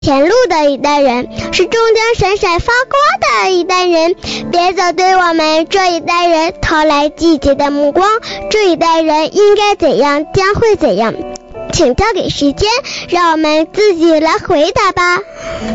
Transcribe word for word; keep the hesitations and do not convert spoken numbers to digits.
前路的一代人，是终将闪闪发光的一代人。别再对我们这一代人投来季节的目光，这一代人应该怎样，将会怎样，请交给时间，让我们自己来回答吧。